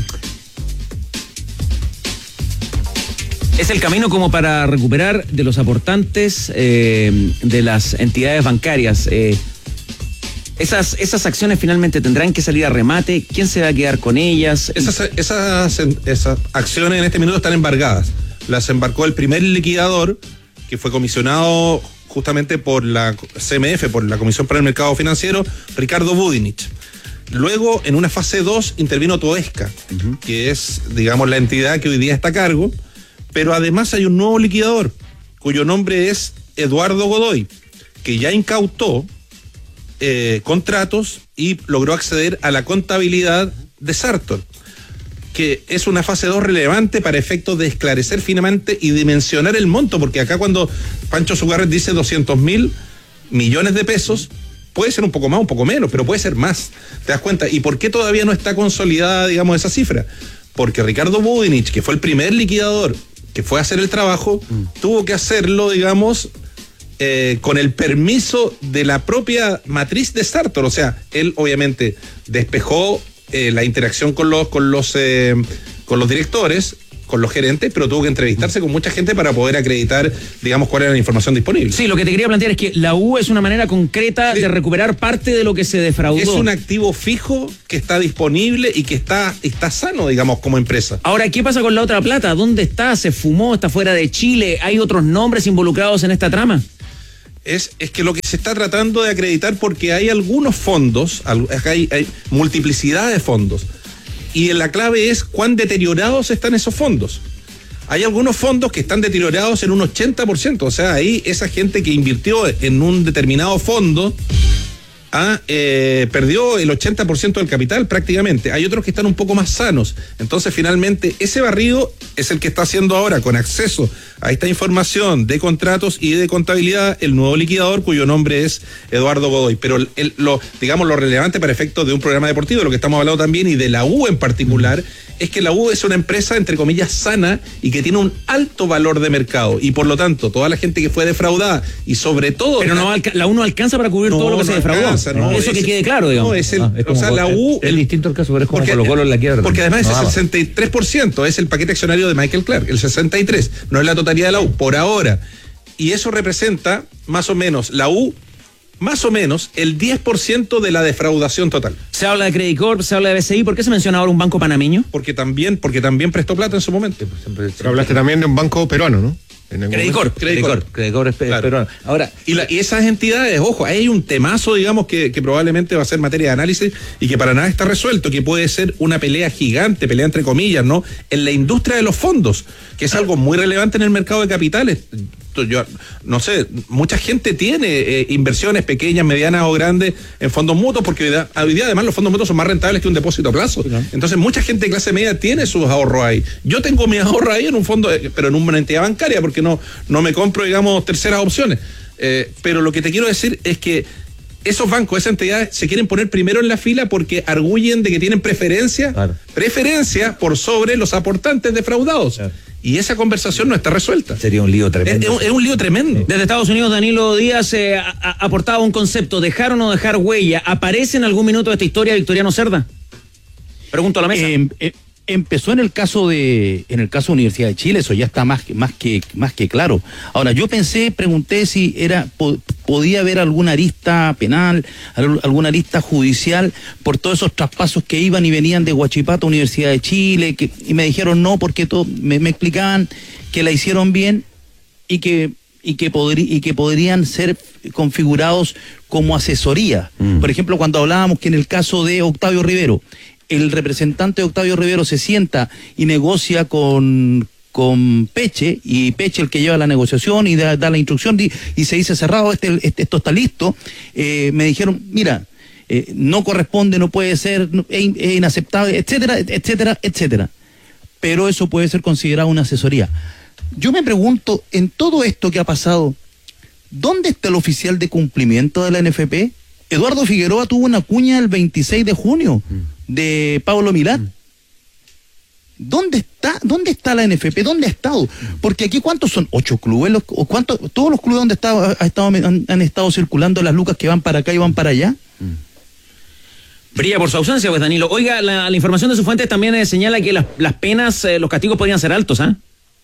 ¿Es el camino como para recuperar de los aportantes eh, de las entidades bancarias? Eh, esas, esas acciones finalmente tendrán que salir a remate. ¿Quién se va a quedar con ellas? Esas, esas, esas acciones en este minuto están embargadas. Las embarcó el primer liquidador, que fue comisionado justamente por la C M F, por la Comisión para el Mercado Financiero, Ricardo Budinich. Luego, en una fase dos, intervino Toesca, uh-huh. que es, digamos, la entidad que hoy día está a cargo. Pero además hay un nuevo liquidador, cuyo nombre es Eduardo Godoy, que ya incautó eh, contratos y logró acceder a la contabilidad de Sartor, que es una fase dos relevante para efectos de esclarecer finamente y dimensionar el monto, porque acá cuando Pancho Sugarret dice doscientos mil millones de pesos, puede ser un poco más, un poco menos, pero puede ser más, ¿te das cuenta? ¿Y por qué todavía no está consolidada, digamos, esa cifra? Porque Ricardo Budinich, que fue el primer liquidador que fue a hacer el trabajo, mm. tuvo que hacerlo, digamos, eh, con el permiso de la propia matriz de Sartor. O sea, él obviamente despejó eh, la interacción con los, con los, eh, con los directores, con los gerentes, pero tuvo que entrevistarse con mucha gente para poder acreditar, digamos, cuál era la información disponible. Sí, lo que te quería plantear es que la U es una manera concreta sí. de recuperar parte de lo que se defraudó. Es un activo fijo que está disponible y que está, está sano, digamos, como empresa. Ahora, ¿qué pasa con la otra plata? ¿Dónde está? ¿Se fumó? ¿Está fuera de Chile? ¿Hay otros nombres involucrados en esta trama? Es, es que lo que se está tratando de acreditar, porque hay algunos fondos, hay, hay multiplicidad de fondos, y la clave es cuán deteriorados están esos fondos. Hay algunos fondos que están deteriorados en un ochenta por ciento, o sea, ahí esa gente que invirtió en un determinado fondo ah, eh, perdió el ochenta por ciento del capital prácticamente. Hay otros que están un poco más sanos. Entonces, finalmente, ese barrido es el que está haciendo ahora, con acceso a esta información de contratos y de contabilidad, el nuevo liquidador, cuyo nombre es Eduardo Godoy. Pero el, el, lo, digamos, lo relevante para efectos de un programa deportivo, de lo que estamos hablando también, y de la U en particular, es que la U es una empresa, entre comillas, sana y que tiene un alto valor de mercado. Y por lo tanto, toda la gente que fue defraudada, y sobre todo... Pero no alca- la U no alcanza para cubrir no, todo lo que no se defraudó. Alcanza, no, Eso es, que quede claro, digamos. No, es el, no, es como, o sea, la U... Es, es distinto el caso, pero es como Colo Colo en la quiebra. Porque además no, es el sesenta y tres por ciento, es el paquete accionario de Michael Clark, el sesenta y tres, no es la totalidad de la U, por ahora. Y eso representa, más o menos, la U... más o menos el diez por ciento de la defraudación total. Se habla de Credit Corp, se habla de B C I, ¿por qué se menciona ahora un banco panameño? Porque también, porque también prestó plata en su momento. Pero hablaste también de un banco peruano, ¿no? Credit Corp, Credit Corp, Credit Corp es claro. peruano. Ahora, y, la, y esas entidades, ojo, ahí hay un temazo, digamos, que, que probablemente va a ser materia de análisis y que para nada está resuelto, que puede ser una pelea gigante, pelea entre comillas, ¿no? En la industria de los fondos, que es algo muy relevante en el mercado de capitales. Yo no sé, mucha gente tiene eh, inversiones pequeñas, medianas o grandes en fondos mutuos, porque hoy día, hoy día además los fondos mutuos son más rentables que un depósito a plazo. Sí, claro. Entonces mucha gente de clase media tiene sus ahorros ahí. Yo tengo mis ahorros ahí en un fondo, eh, pero en una entidad bancaria, porque no, no me compro, digamos, terceras opciones. Eh, pero lo que te quiero decir es que esos bancos, esas entidades se quieren poner primero en la fila porque arguyen de que tienen preferencia, claro. preferencia por sobre los aportantes defraudados. Claro. Y esa conversación no está resuelta. Sería un lío tremendo. Es, es, es un lío tremendo. Desde Estados Unidos, Danilo Díaz eh, a, a, aportaba un concepto, dejar o no dejar huella. ¿Aparece en algún minuto de esta historia Victoriano Cerda? Pregunto a la mesa. Eh, eh, empezó en el caso de en el caso de Universidad de Chile, eso ya está más, más, que, más que claro. Ahora, yo pensé, pregunté si era po, podía haber alguna arista penal, alguna arista judicial por todos esos traspasos que iban y venían de Huachipato a Universidad de Chile, que, y me dijeron no, porque todo, me, me explicaban que la hicieron bien y que y que, podri, y que podrían ser configurados como asesoría. Mm. Por ejemplo, cuando hablábamos que en el caso de Octavio Rivero, el representante de Octavio Rivero se sienta y negocia con, con Peche, y Peche el que lleva la negociación y da, da la instrucción y, y se dice cerrado, este, este, esto está listo, eh, me dijeron, mira, eh, no corresponde, no puede ser, es, es inaceptable, etcétera, etcétera, etcétera. Pero eso puede ser considerado una asesoría. Yo me pregunto, en todo esto que ha pasado, ¿dónde está el oficial de cumplimiento de la N F P? Eduardo Figueroa tuvo una cuña el veintiséis de junio de Pablo Milán. Mm. ¿Dónde está, dónde está la N F P? ¿Dónde ha estado? Porque aquí, ¿cuántos son? ¿Ocho clubes? Los, o cuántos, ¿Todos los clubes donde está, ha estado, han, han estado circulando las lucas que van para acá y van para allá? Mm. Brilla por su ausencia, pues, Danilo. Oiga, la, la información de sus fuentes también eh, señala que las, las penas, eh, los castigos podrían ser altos, ¿ah? ¿eh?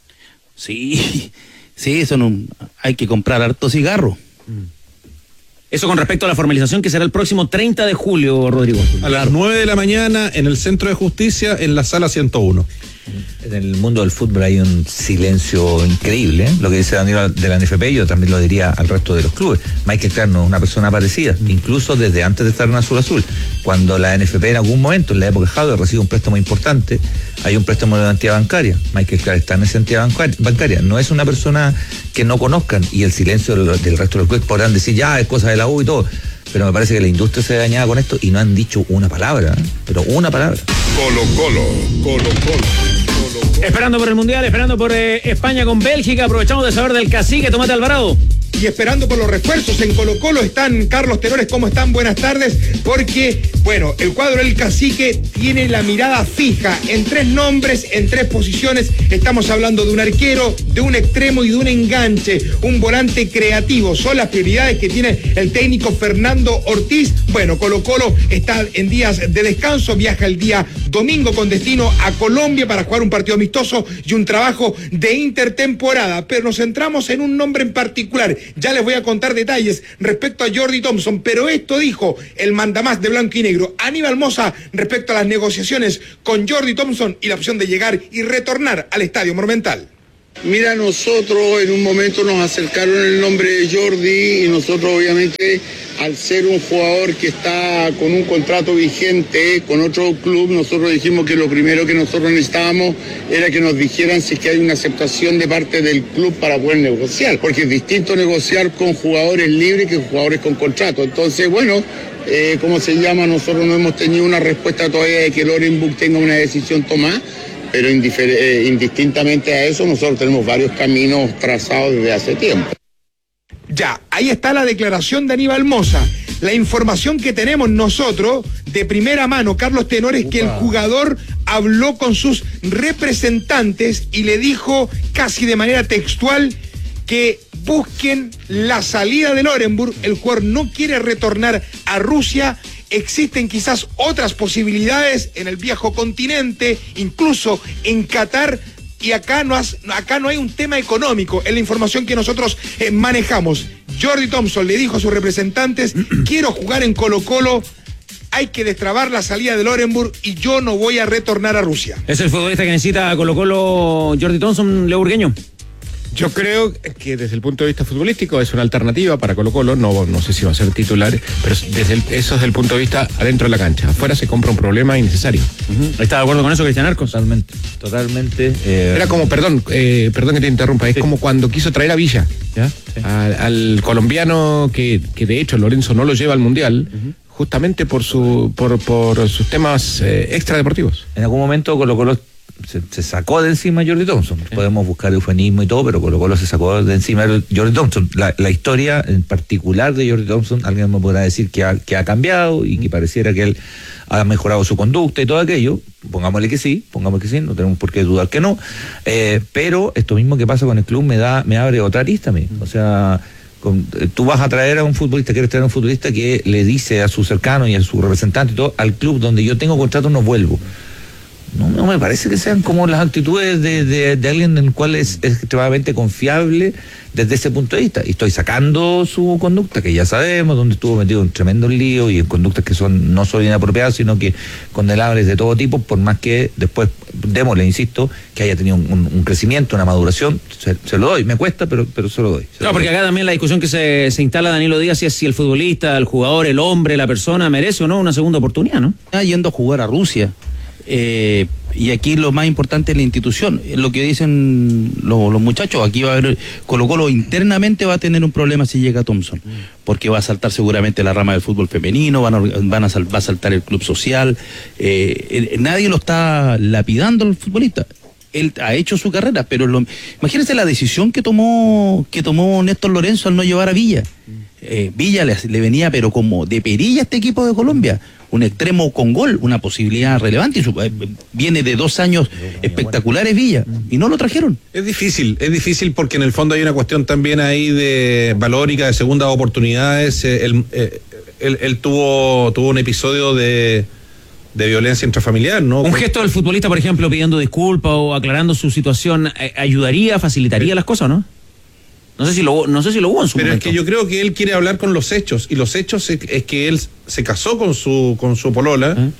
Sí, sí, eso no, hay que comprar harto cigarro. Mm. Eso con respecto a la formalización que será el próximo treinta de julio, Rodrigo. A las nueve de la mañana en el Centro de Justicia, en la sala ciento uno. En el mundo del fútbol hay un silencio increíble, ¿eh? Lo que dice Danilo de la N F P, yo también lo diría al resto de los clubes. Michael Clark no es una persona parecida, mm. incluso desde antes de estar en Azul Azul. Cuando la N F P en algún momento, en la época de Jadwe, recibe un préstamo importante, hay un préstamo de una entidad bancaria. Michael Clark está en esa entidad bancaria. No es una persona que no conozcan, y el silencio del, del resto de los clubes podrán decir, ya, es cosa de la U y todo. pero me parece que la industria se ve dañada con esto y no han dicho una palabra, ¿eh? Pero una palabra. Colo Colo, Colo Colo. Esperando por el Mundial, esperando por eh, España con Bélgica, aprovechamos de saber del cacique Tomate Alvarado. Y esperando por los refuerzos en Colo Colo están Carlos Tenores, ¿cómo están? Buenas tardes, porque, bueno, el cuadro del cacique tiene la mirada fija en tres nombres, en tres posiciones. Estamos hablando de un arquero, de un extremo y de un enganche, un volante creativo. Son las prioridades que tiene el técnico Fernando Ortiz. Bueno, Colo Colo está en días de descanso, viaja el día domingo con destino a Colombia para jugar un partido amistoso y un trabajo de intertemporada. Pero nos centramos en un nombre en particular. Ya les voy a contar detalles respecto a Jordi Thompson, pero esto dijo el mandamás de blanco y negro, Aníbal Mosa, respecto a las negociaciones con Jordi Thompson y la opción de llegar y retornar al Estadio Monumental. Mira, nosotros en un momento nos acercaron el nombre de Jordi y nosotros obviamente al ser un jugador que está con un contrato vigente con otro club, nosotros dijimos que lo primero que nosotros necesitábamos era que nos dijeran si es que hay una aceptación de parte del club para poder negociar, porque es distinto negociar con jugadores libres que jugadores con contrato. Entonces, bueno, eh, ¿cómo se llama? Nosotros no hemos tenido una respuesta todavía de que Lorenburg tenga una decisión tomada. Pero eh, indistintamente a eso, nosotros tenemos varios caminos trazados desde hace tiempo. Ya, ahí está la declaración de Aníbal Mosa. La información que tenemos nosotros, de primera mano, Carlos Tenores, que el jugador habló con sus representantes y le dijo casi de manera textual que busquen la salida de Lorenburg. El jugador no quiere retornar a Rusia. Existen quizás otras posibilidades en el viejo continente, incluso en Qatar, y acá no, has, acá no hay un tema económico, es la información que nosotros eh, manejamos. Jordi Thompson le dijo a sus representantes, quiero jugar en Colo Colo, hay que destrabar la salida de Lorenburg y yo no voy a retornar a Rusia. ¿Es el futbolista que necesita Colo Colo Jordi Thompson, Leo Burgueño? Yo creo que desde el punto de vista futbolístico es una alternativa para Colo Colo, no, no sé si va a ser titular, pero desde el, eso es el punto de vista adentro de la cancha. Afuera se compra un problema innecesario. Uh-huh. ¿Está de acuerdo con eso, Cristian Arcos? Totalmente, totalmente. Eh... Era como, perdón, eh, perdón que te interrumpa, es sí. como cuando quiso traer a Villa, ¿ya? Sí. Al, al colombiano que, que de hecho Lorenzo no lo lleva al Mundial, uh-huh. justamente por su por, por sus temas eh, extradeportivos. En algún momento Colo Colo Se, se sacó de encima Jordi Thompson. Sí. Podemos buscar eufemismo y todo, pero Colo Colo se sacó de encima Jordi Thompson. La, la historia en particular de Jordi Thompson, alguien me podrá decir que ha, que ha cambiado y que pareciera que él ha mejorado su conducta y todo aquello. Pongámosle que sí, pongámosle que sí, no tenemos por qué dudar que no. Eh, pero esto mismo que pasa con el club me da, me abre otra arista a mí. O sea, con, tú vas a traer a un futbolista, quieres traer a un futbolista que le dice a su cercano y a su representante y todo, al club donde yo tengo contrato no vuelvo. No, no me parece que sean como las actitudes de, de, de alguien en el cual es, es extremadamente confiable desde ese punto de vista. Y estoy sacando su conducta, que ya sabemos, donde estuvo metido en tremendos líos y en conductas que son no solo inapropiadas, sino que condenables de todo tipo, por más que después, démosle, insisto, que haya tenido un, un, un crecimiento, una maduración, se, se lo doy, me cuesta, pero, pero se lo doy. Se no, lo porque doy. Acá también la discusión que se, se instala, Danilo Díaz, es si el futbolista, el jugador, el hombre, la persona merece o no una segunda oportunidad, ¿no? Está yendo a jugar a Rusia. Eh, y aquí lo más importante es la institución, lo que dicen los, los muchachos, aquí va a haber, Colo Colo internamente va a tener un problema si llega Thompson, porque va a saltar seguramente la rama del fútbol femenino, van a, van a sal, va a saltar el club social, eh, nadie lo está lapidando al futbolista, él ha hecho su carrera, pero lo, imagínense la decisión que tomó, que tomó Néstor Lorenzo al no llevar a Villa. Eh, Villa le, le venía pero como de perilla a este equipo de Colombia, un extremo con gol, una posibilidad relevante, y su, eh, viene de dos años espectaculares Villa, y no lo trajeron. Es difícil, es difícil porque en el fondo hay una cuestión también ahí de valórica, de segundas oportunidades. Eh, él, eh, él, él tuvo, tuvo un episodio de, de violencia intrafamiliar, ¿no? Un gesto del futbolista, por ejemplo, pidiendo disculpas o aclarando su situación, eh, ayudaría, facilitaría las cosas, ¿no? No sé si lo, no sé si lo hubo en su Pero momento. es que yo creo que él quiere hablar con los hechos, y los hechos es, es que él se casó con su con su polola ¿Eh?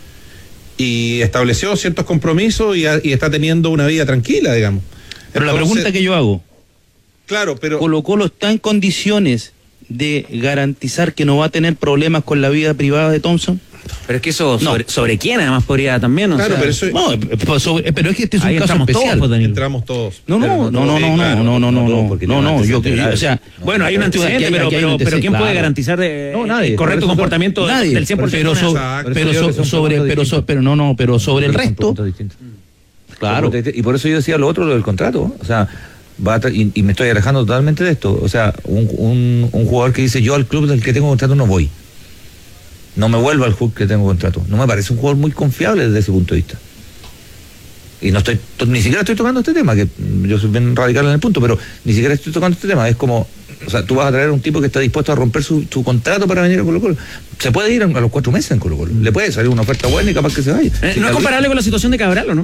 y estableció ciertos compromisos y, a, y está teniendo una vida tranquila, digamos. Pero Entonces, la pregunta que yo hago, claro, pero Colo Colo está en condiciones de garantizar que no va a tener problemas con la vida privada de Thompson. Pero es que eso, No. sobre, ¿sobre quién además podría también? O Claro, sea, pero eso No, pero, sobre- pero es que este es un ahí caso entramos especial. todos, pues, Danilo. entramos todos. No, no, Pero no, no, todos, no, sí, no, claro. no, no, no, no, no, porque no, tiene no, un yo, antecedente grave. o sea, Bueno, hay un aquí antecedente, hay- pero, aquí hay pero, un pero ¿quién antecedente, puede claro. garantizar de, No, nadie. el correcto Por eso- comportamiento de- Nadie, del cien por ciento? pero, so- Exacto. pero, Por eso digo so- que son sobre, puntos pero, so- distintos. pero no, no, pero sobre el Son resto, puntos distintos. claro. Y por eso yo decía lo otro, lo del contrato. O sea, va a tra- y, y me estoy alejando totalmente de esto. O sea, un, un, un jugador que dice, yo al club del que tengo contrato no voy. No me vuelvo al club que tengo contrato. No me parece un jugador muy confiable desde ese punto de vista. Y no estoy, to- ni siquiera estoy tocando este tema, que mm, yo soy bien radical en el punto, pero ni siquiera estoy tocando este tema. Es como, o sea, tú vas a traer a un tipo que está dispuesto a romper su, su contrato para venir a Colo Colo. Se puede ir a, a los cuatro meses en Colo Colo. Le puede salir una oferta buena y capaz que se vaya. Eh, Si no es Carlitos- comparable con la situación de Cabral, ¿o no?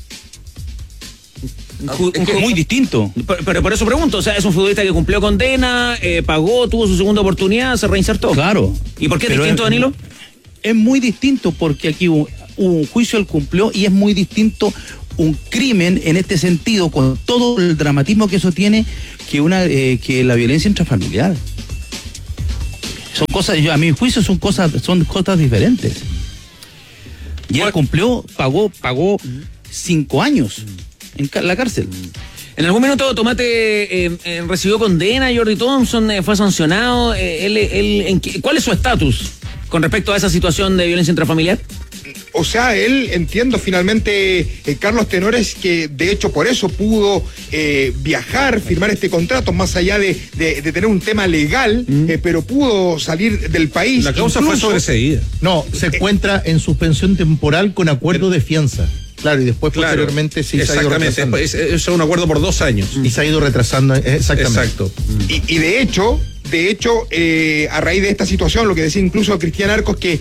Ju- Es que un- es muy distinto. Pero, pero por eso pregunto, o sea, es un futbolista que cumplió condena, eh, pagó, tuvo su segunda oportunidad, se reinsertó. Claro. ¿Y por qué es Pero distinto, es- Danilo? Es muy distinto porque aquí hubo, hubo un juicio, él cumplió, y es muy distinto un crimen en este sentido, con todo el dramatismo que eso tiene, que una eh, que la violencia intrafamiliar. Son cosas, yo, a mi juicio son cosas, son cosas diferentes. Y él cumplió, pagó, pagó cinco años en ca- la cárcel. En algún minuto Tomate eh, eh, recibió condena, Jordi Thompson eh, fue sancionado. eh, él, él, ¿en qué- ¿Cuál es su estatus con respecto a esa situación de violencia intrafamiliar? O sea, él, entiendo finalmente, eh, Carlos Tenores, que de hecho por eso pudo eh, viajar, firmar este contrato, más allá de, de- de tener un tema legal, eh, pero pudo salir del país. La causa fue Incluso- sobreseída. No, se encuentra en suspensión temporal con acuerdo de fianza. Claro, y después Claro, posteriormente sí se ha ido exactamente. retrasando. Es, es un acuerdo por dos años. Y se ha ido retrasando, eh, exactamente. Exacto. Y, y de hecho, de hecho, eh, a raíz de esta situación, lo que decía incluso Cristian Arcos, que,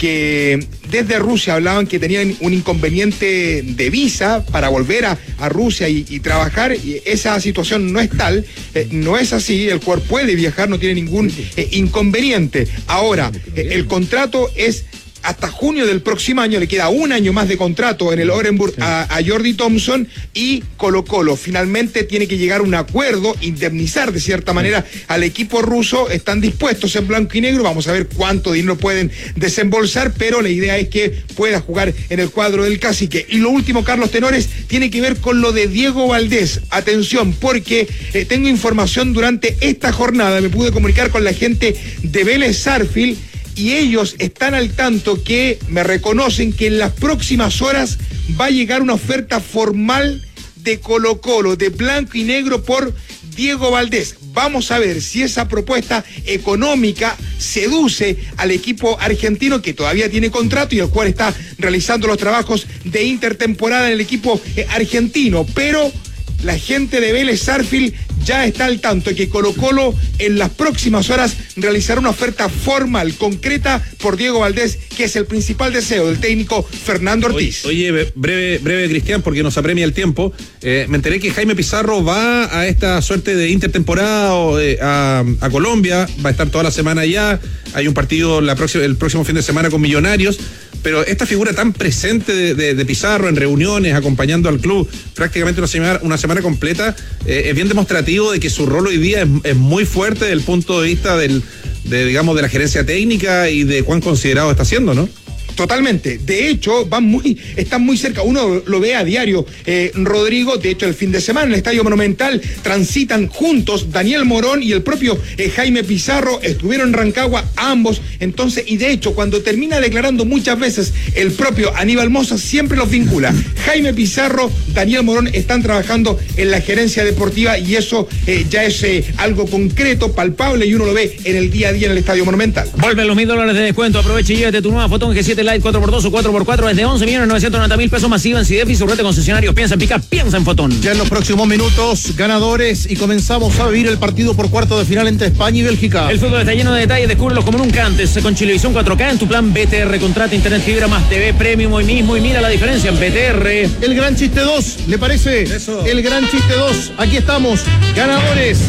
que desde Rusia hablaban que tenían un inconveniente de visa para volver a, a Rusia y, y trabajar, y esa situación no es tal, eh, no es así, el jugador puede viajar, no tiene ningún eh, inconveniente. Ahora, eh, el contrato es hasta junio del próximo año, le queda un año más de contrato en el Orenburg a, a Jordi Thompson, y Colo Colo finalmente tiene que llegar a un acuerdo, indemnizar de cierta manera al equipo ruso. Están dispuestos en blanco y negro, vamos a ver cuánto dinero pueden desembolsar, pero la idea es que pueda jugar en el cuadro del Cacique. Y lo último, Carlos Tenores, tiene que ver con lo de Diego Valdés. Atención, porque eh, tengo información durante esta jornada, me pude comunicar con la gente de Vélez Sarsfield, y ellos están al tanto que me reconocen que en las próximas horas va a llegar una oferta formal de Colo Colo, de blanco y negro, por Diego Valdés. Vamos a ver si esa propuesta económica seduce al equipo argentino, que todavía tiene contrato y el cual está realizando los trabajos de intertemporada en el equipo eh, argentino. Pero la gente de Vélez Sarsfield ya está al tanto de que Colo Colo en las próximas horas realizará una oferta formal, concreta, por Diego Valdés, que es el principal deseo del técnico Fernando Ortiz. Oye, oye, breve, breve, Cristian, porque nos apremia el tiempo. Eh, me enteré que Jaime Pizarro va a esta suerte de intertemporada o, eh, a, a Colombia, va a estar toda la semana allá. Hay un partido la próxima, el próximo fin de semana con Millonarios. Pero esta figura tan presente de, de, de Pizarro en reuniones, acompañando al club prácticamente una semana, una semana completa, eh, es bien demostrativo de que su rol hoy día es, es muy fuerte desde el punto de vista del, de, digamos, de la gerencia técnica y de cuán considerado está siendo, ¿no? Totalmente. De hecho, van muy, están muy cerca. Uno lo ve a diario, eh, Rodrigo. De hecho, el fin de semana en el Estadio Monumental transitan juntos Daniel Morón y el propio eh, Jaime Pizarro. Estuvieron en Rancagua ambos. Entonces, y de hecho, cuando termina declarando muchas veces el propio Aníbal Mosa, siempre los vincula. Jaime Pizarro, Daniel Morón están trabajando en la gerencia deportiva, y eso eh, ya es eh, algo concreto, palpable, y uno lo ve en el día a día en el Estadio Monumental. Vuelven los mil dólares de descuento. Aprovecha y llévate tu nueva Photon G siete Lite cuatro por dos o cuatro por cuatro desde once millones novecientos noventa mil pesos masiva en CIDEF y su red de concesionarios. Piensa en picar, piensa en Photon. Ya en los próximos minutos, ganadores, y comenzamos a vivir el partido por cuarto de final entre España y Bélgica. El fútbol está lleno de detalles, descúbrelos como nunca antes. Con Chilevisión cuatro K en tu plan B T R. Contrata internet fibra más T V premium hoy mismo y mira la diferencia en B T R. El gran chiste dos, ¿le parece? Eso. El gran chiste dos, aquí estamos. Ganadores: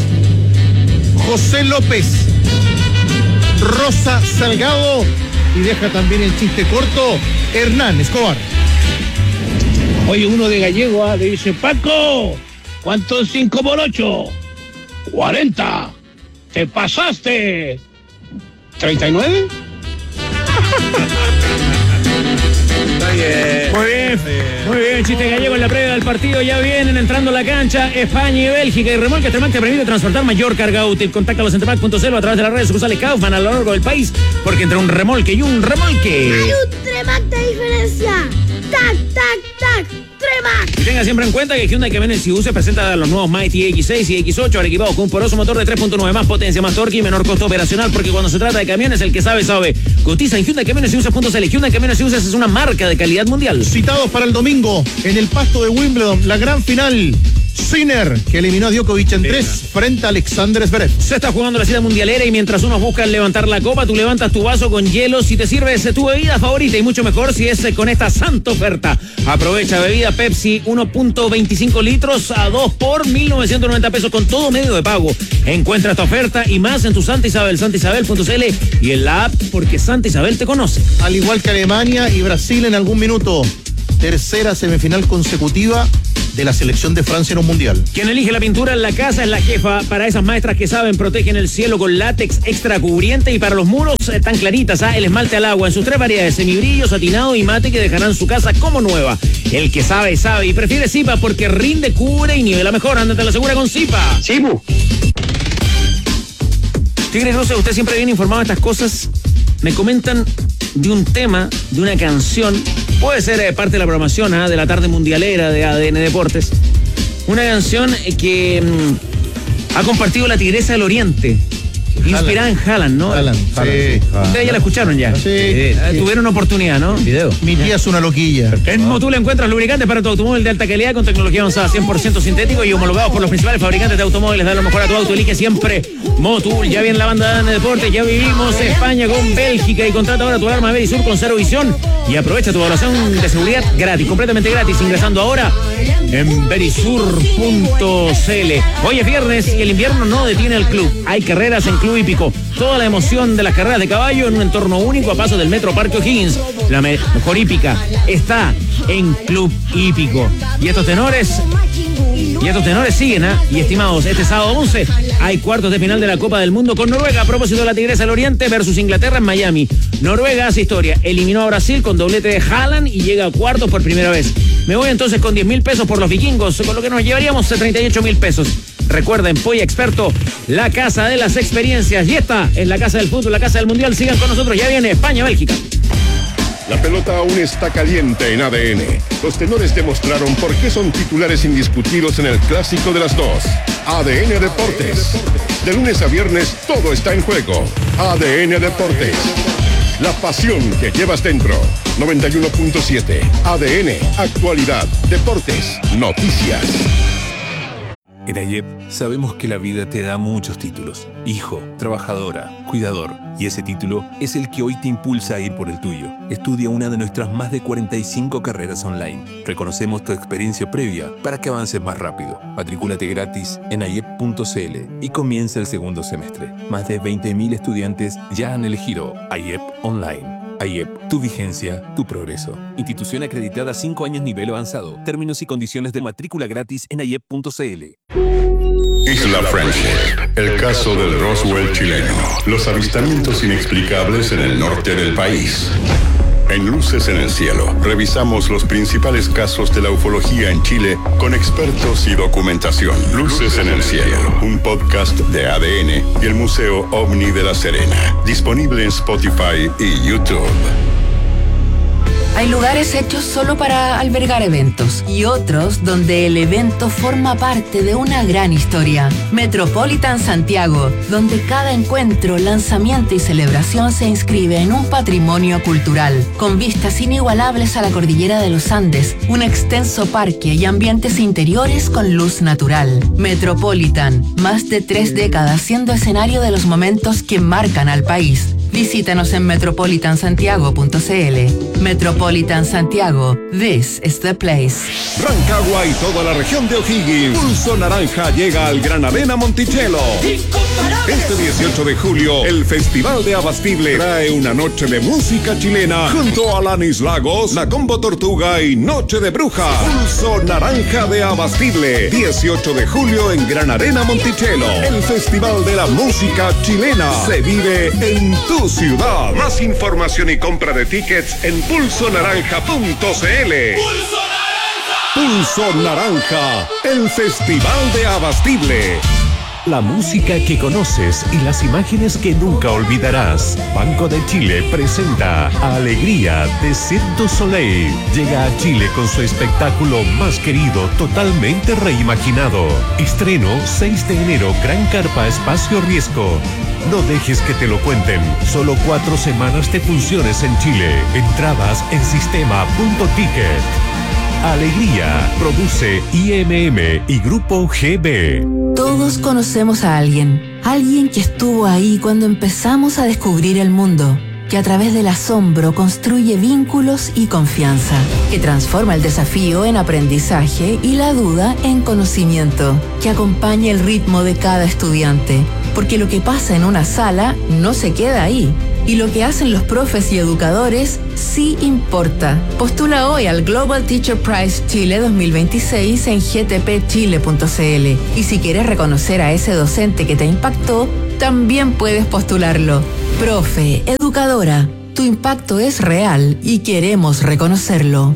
José López, Rosa Salgado, y deja también el chiste corto, Hernán Escobar. Oye, uno de gallego ah, le dice, Paco, ¿cuánto es cinco por ocho? cuarenta. ¿Te pasaste? ¿treinta y nueve? Muy bien, chiste gallego en la previa del partido. Ya vienen entrando a la cancha España y Bélgica. Y remolque Tremac te permite transportar mayor carga útil. Contáctalos en Tremac punto cl a través de las redes sociales Kaufman a lo largo del país. Porque entre un remolque y un remolque hay un Tremac de diferencia. Tac, tac, tac. Tremac. Y tenga siempre en cuenta que Hyundai Camiones y U se presenta los nuevos Mighty X seis y X ocho, ahora equipados con un poroso motor de tres punto nueve, más potencia, más torque y menor costo operacional, porque cuando se trata de camiones, el que sabe, sabe. Cotiza en Hyundai Camiones y U S punto cl. Hyundai Camiones y U S es una marca de calidad mundial. Citados para el domingo en el pasto de Wimbledon, la gran final. Sinner, que eliminó a Djokovic en tres frente a Alexander Zverev. Se está jugando la cita mundialera y mientras unos buscan levantar la copa, tú levantas tu vaso con hielo si te sirves tu bebida favorita y mucho mejor si es con esta santa oferta. Aprovecha bebida Pepsi uno punto veinticinco litros a dos por mil novecientos noventa pesos con todo medio de pago. Encuentra esta oferta y más en tu Santa Isabel, santa isabel punto cl y en la app porque Santa Isabel te conoce. Al igual que Alemania y Brasil en algún minuto. Tercera semifinal consecutiva de la selección de Francia en un mundial. Quien elige la pintura en la casa es la jefa. Para esas maestras que saben, protegen el cielo con látex extra cubriente y para los muros tan claritas, ¿ah? El esmalte al agua en sus tres variedades, semibrillo, satinado y mate, que dejarán su casa como nueva. El que sabe, sabe y prefiere Zipa porque rinde, cubre y nivela mejor. Ándate a la segura con Zipa. Zipu. Tigre Rosa, usted siempre viene informado de estas cosas. Me comentan de un tema, de una canción, puede ser eh, parte de la programación ¿eh? de la tarde mundialera de A D N Deportes. Una canción que mmm, ha compartido la Tigresa del Oriente, inspirada en Haaland, ¿no? Haaland, sí. Ustedes ya la escucharon ya. Sí. Eh, sí. Tuvieron oportunidad, ¿no? Video. Mi tía es una loquilla. En Motul encuentras lubricantes para tu automóvil de alta calidad con tecnología avanzada cien por ciento sintético y homologados por los principales fabricantes de automóviles. Da lo mejor a tu auto, elige siempre Motul. Ya viene la banda de deportes, ya vivimos España con Bélgica y contrata ahora tu alarma Verisur con cero visión y aprovecha tu evaluación de seguridad gratis, completamente gratis, ingresando ahora en verisur punto cl. Hoy es viernes y el invierno no detiene al club. Hay carreras en Club Hípico. Toda la emoción de las carreras de caballo en un entorno único a paso del Metro Parque O'Higgins. La me- mejor hípica está en Club Hípico. Y estos tenores... Y estos tenores siguen, ¿eh? Y estimados, este sábado once hay cuartos de final de la Copa del Mundo con Noruega a propósito de la Tigresa del Oriente versus Inglaterra en Miami. Noruega hace historia, eliminó a Brasil con doblete de Haaland y llega a cuartos por primera vez. Me voy entonces con diez mil pesos por los vikingos, con lo que nos llevaríamos a treinta y ocho mil pesos. Recuerda, en Polla Experto, la casa de las experiencias. Y esta es la casa del fútbol, la casa del mundial. Sigan con nosotros, ya viene España-Bélgica. La pelota aún está caliente en A D N. Los tenores demostraron por qué son titulares indiscutidos en el clásico de las dos. A D N Deportes. De lunes a viernes todo está en juego. A D N Deportes. La pasión que llevas dentro. noventa y uno punto siete. A D N. Actualidad. Deportes. Noticias. En AYEP sabemos que la vida te da muchos títulos. Hijo, trabajadora, cuidador. Y ese título es el que hoy te impulsa a ir por el tuyo. Estudia una de nuestras más de cuarenta y cinco carreras online. Reconocemos tu experiencia previa para que avances más rápido. Matricúlate gratis en ayep punto cl y comienza el segundo semestre. Más de veinte mil estudiantes ya han elegido AYEP Online. AYEP, tu vigencia, tu progreso. Institución acreditada cinco años nivel avanzado. Términos y condiciones de matrícula gratis en ayep punto cl. Isla Friendship, el caso del Roswell chileno. Los avistamientos inexplicables en el norte del país. En Luces en el Cielo, revisamos los principales casos de la ufología en Chile con expertos y documentación. Luces en el Cielo, un podcast de A D N y el Museo OVNI de La Serena. Disponible en Spotify y YouTube. Hay lugares hechos solo para albergar eventos y otros donde el evento forma parte de una gran historia. Metropolitan Santiago, donde cada encuentro, lanzamiento y celebración se inscribe en un patrimonio cultural, con vistas inigualables a la cordillera de los Andes, un extenso parque y ambientes interiores con luz natural. Metropolitan, más de tres décadas siendo escenario de los momentos que marcan al país. Visítanos en metropolitan santiago punto cl. Metropolitan Santiago, this is the place. Rancagua y toda la región de O'Higgins. Pulso Naranja llega al Gran Arena Monticello. Este dieciocho de julio, el Festival de Abastible trae una noche de música chilena junto a Lanis Lagos, La Combo Tortuga y Noche de Bruja. Pulso Naranja de Abastible, dieciocho de julio en Gran Arena Monticello. El Festival de la Música Chilena se vive en tu tu ciudad. Más información y compra de tickets en pulso naranja punto c l. ¡Pulso Naranja! Pulso Naranja, el festival de Abastible. La música que conoces y las imágenes que nunca olvidarás. Banco de Chile presenta Alegría de Cirque du Soleil. Llega a Chile con su espectáculo más querido, totalmente reimaginado. Estreno seis de enero, Gran Carpa Espacio Riesgo. No dejes que te lo cuenten. Solo cuatro semanas de funciones en Chile. Entradas en sistema punto ticket. Alegría, produce I M M y Grupo G B. Todos conocemos a alguien, alguien que estuvo ahí cuando empezamos a descubrir el mundo, que a través del asombro construye vínculos y confianza, que transforma el desafío en aprendizaje y la duda en conocimiento, que acompaña el ritmo de cada estudiante, porque lo que pasa en una sala no se queda ahí. Y lo que hacen los profes y educadores sí importa. Postula hoy al Global Teacher Prize Chile dos mil veintiséis en g t p chile punto c l. Y si quieres reconocer a ese docente que te impactó, también puedes postularlo. Profe, educadora, tu impacto es real y queremos reconocerlo.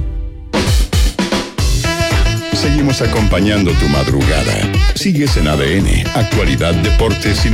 Seguimos acompañando tu madrugada. Sigues en A D N, actualidad, deportes y